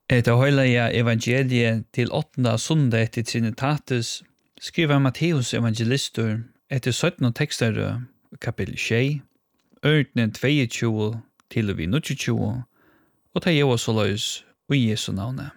Etter høyleia evangeliet til 8. sundag til Trinitatis skriver Matteus evangelistur etter 17 tekster kapitel 6, ørtene 22 til og vi 29, og ta gjør så løs og i Jesu navne.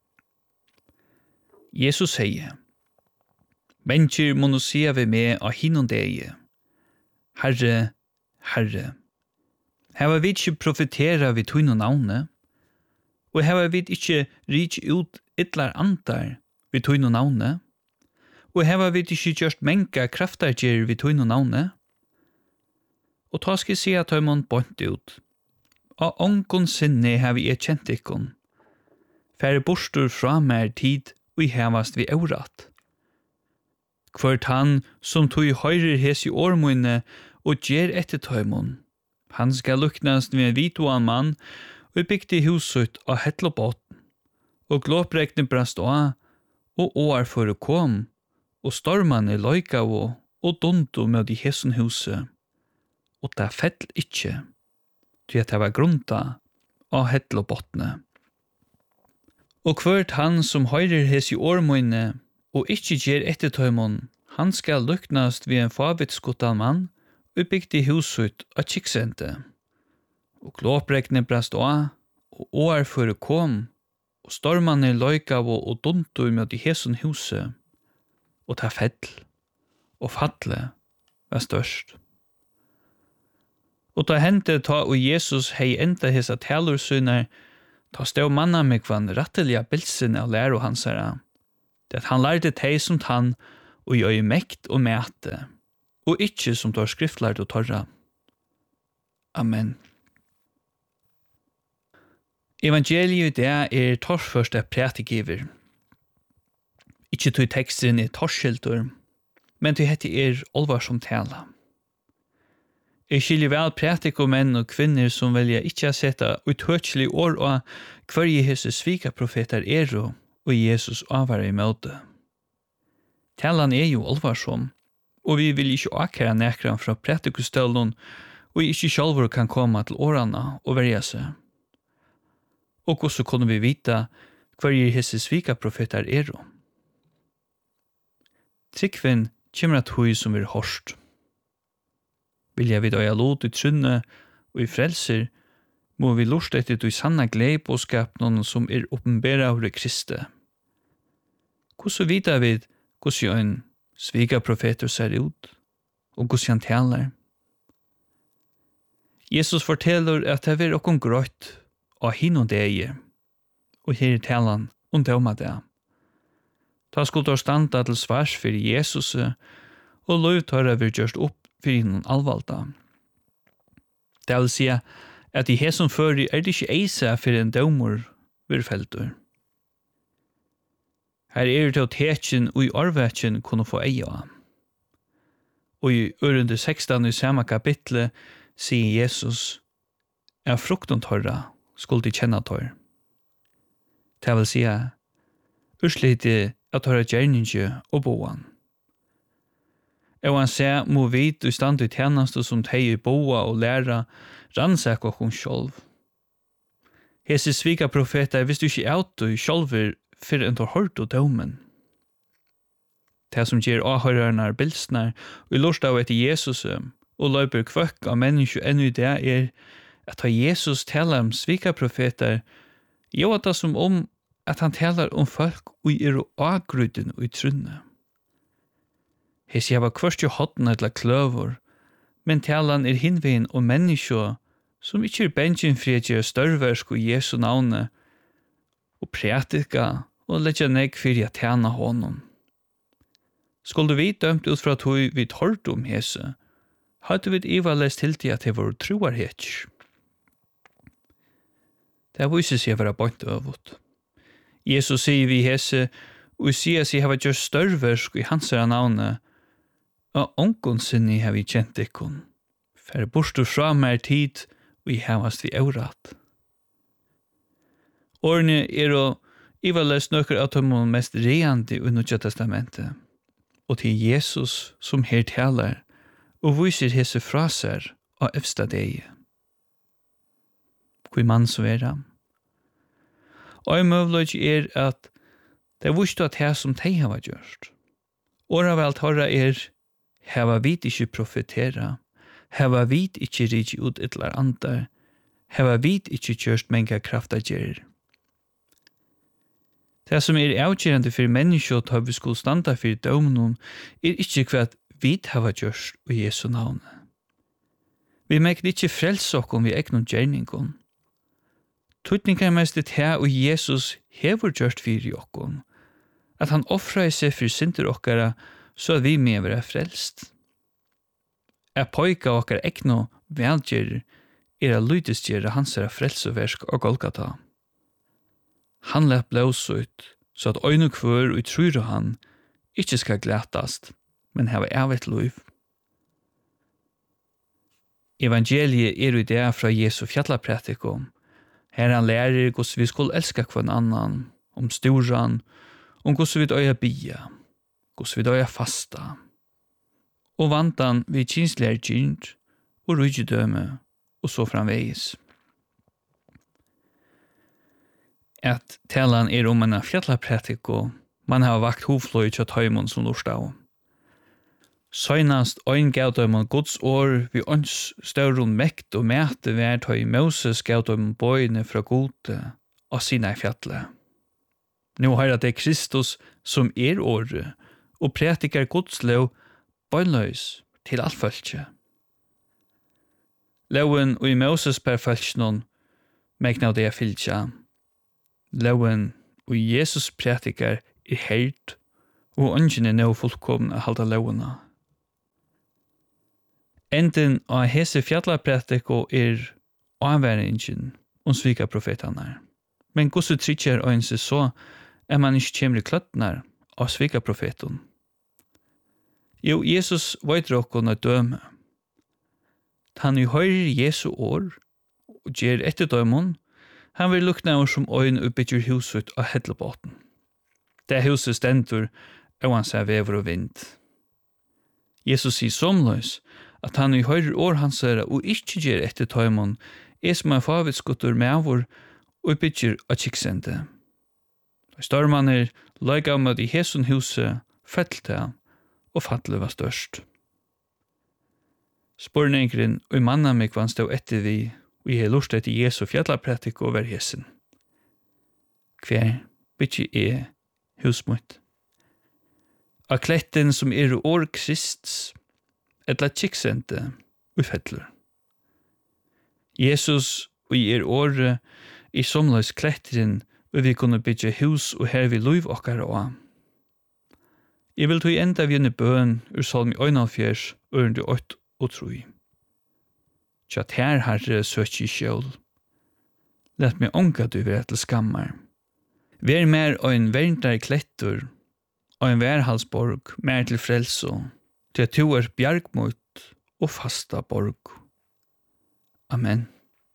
Jesus sier, «Mennesker må nå se vi med av hinnom deg, Herre, Herre, her var vi ikke profetera vid tøyne navne, og her var vi ikke rik ut ytlar andar vid tøyne navne, og her var vi ikke gjørst menka kraftargjer vid tøyne navne, og ta skal se at høymon bort ut. Og ongon sinne har vi kjent ikkon, færre bostur fra mer tid og i hevast vi eurat. Kvart han som tog høyrer hes i årmunne og gjer etter tøymon, han skal luknast ved en vitoan mann og bygde huset av hettlobåten, og glåpregne brast av, og år for å kom, og stormane løyka og dundu med i hessen huset, og det fell ikkje, til at det var grunta av hettlobåtene. Og hvert han som høyrer hes i årmunne og ikkje gjer etter tøymon, han skal luknast ved en favitskottan mann og bygde huset av kiksente. Og glåpregne brast av, og år for å kom, og stormane løyka og dundu med i hessen huset, og ta fell, og fatle var størst. Og da hendte ta og Jesus hei enda hesa talursyner, ta stå manna med kvann rattelige bilsen av læro hansara, det at han lærte teg som tann, og gjør mekt og mæte, og ikkje som tar skriftlærd og torra. Amen. Evangeliet det torførste prætigiver. Ikkje tog teksten torskildur, men tog hette olvarsom tala. Skiljer vel prætikomenn og kvinner som velger ikkje å sette uthørselig år og hver Jesus svika profeter og Jesus avvarer i møte. Talan jo olvarsom, og vi vil ikke akkere nekran fra prætikostølen og ikke sjálfur kan komme til årene og verja seg. Og hvordan kunne vi vite hver Jesus svika profeter Tryggven kommer at hui som hårst. Vilja vi døya lot i trunne og i frelser, må vi lust etter du sanna gleibåskap noen som oppenbera av Kristi. Hvordan vita vi hvordan en sviga profeter ser ut, og hvordan han taler? Jesus forteller at det er okkur grøtt av hinnom deg, og her talan døma det. Ta skulle standa til svars for Jesus, og lovtøra vi gjørst opp for hinnom alvalda. Det vil si at i hesson føri det ikke eisa for en dømur virfeltur. Her det å tekjen og i arvetjen kunne få eia. Og i ørende 16 i samme kapitlet sier Jesus, frukten tørra skulle de kjenne tør. Det vil si urslitet at tørra gjerninge og boan. Og han sier, må vi i stand til tjeneste som teg i boa og læra rannsæk og hun sjolv. Hese svika profeter hvis du ikke auto i sjolver for en tar hørt og dømen. Det som gjør avhørerne bilsner og i lort av etter Jesus og løper kvøkk av mennesker ennå det at da Jesus taler om svika profeter gjør det som om at han taler om folk og og avgruden og i trunne. Hese jeg var kvørst jo hotten eller kløver, men talan hinveien om mennesker som ikke bensjen fredjer størversk og Jesu navne, og prætika og letja negg fyrir at tjena honom. Skulle vi dømt ut fra at vi tårt om hese, hadde vi ivalest til til at det var troarhet. Det viser seg å være bant øvut. Jesus sier vi hese, og sier seg hava gjør størversk i hans navne, og ongon sinni har vi kjent ikkon, for bostur fra mer tid, og i hevast vi eurat. Årene og ivalest nøkker at de mest reande i Nødja testamentet, og til Jesus som her taler, og viser hese fra seg av efsta deg. Hvor mann så han? Og en mulighet at det visste at det som de har gjort. Åra vel tørre heva vit ikkje profetera, heva vit ikkje rikje ut etlar andar, heva vit ikkje kjørst menga krafta gjerir. Det som avgjørende for mennesker til vi skulle standa for dømnen ikkje hva vit hava gjørst i Jesu navn. Vi mekner ikkje frelse okkom vi egnom gjerningon. Tutningar mest det her og Jesus hever gjørst fyrir okkom, at han offrar seg for synder okkara så at vi med være frelst. At poika okkar egnom velgjer a lydesgjere hans frelseversk og Golgata. Han lett blåsut, så at øyne kvør og tror han ikke skal glætast, men hava evet liv. Evangeliet i det fra Jesu fjallapratiko. Her han lærer hvordan vi skulle elska hver annan, om storan, om hvordan vi døya bia, hvordan vi døya fasta, og vantan vi kinsler gynt, og rydgjødøme, og så framvegis. At talan om en fjallapratiko, man har vakt hovfløy til tøymon som lorstav. Søgnast øyn gav dem Guds år vi øns større mekt og mæte vær tøy Moses gav dem bøyne fra gode og sina i fjallet. Nå har det Kristus som året og prætikar Guds lov bøynløys til alt følge. Loven og i Moses per følge megna det fylgja. Loven og Jesus prætikar helt og ønskene nå fullkomne halda lovene. Enden av hese fjallapratiko avværingen svika profetene. Men hvordan trykker øynse så man ikke kommer i kløttene av svika profeten? Jo, Jesus vet dere døme. Han høyrer Jesu år og gjør etter dømen. Han vil lukne oss som øyn og bygger huset av hedlebåten. Det huset stendur og han ser vever og vind. Jesus sier somløs at han høyrer år hans og ikke gjør etter dømen som en favitskutter med vår og bygger av kiksende. Stormaner løyga med i hesun huset fellte og fattelig var størst. Spørningren og manna meg vann stod etter vi og jeg lurt etter Jesu fjallaprætik over hesen. Hver bygger husmøtt. Av kletten som år Krists etla kiksende og fettler. Jesus og året i somløs kletteren og vi kunne bygge hus og her vi lov okkar og. Jeg vil tog enda vi inn i bøen ur salm 41, ørende 8 og 3. Tjatt her herre søk i skjål. Lett meg ånga du være til skammar. Vær mer og en verndar klettur, og en værhalsborg mer til frelso, til at du bjargmot og fasta borg. Amen.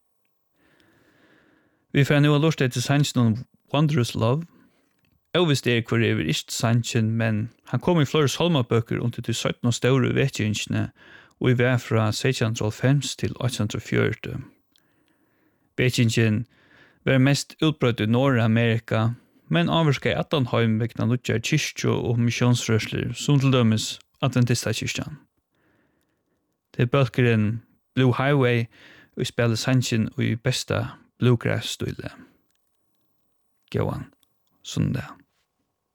Vi får nå lort etter sannsyn om Wondrous Love. Jeg visste hvor jeg var ikke sannsyn, men han kom i flere salmabøker under de 17 store vetjengene, og vi var fra 1605 til 1840. Vetjengen var mest utbrøtt i Nord-Amerika, men avvarska i Atlanheim vekna lutjar kyrkjo og missionsrørsler, som til dømes Adventista-kyrkjan. Det er bølgeren Blue Highway, og vi spiller sannsyn og i besta bluegrass-style. Gåan, sånn det.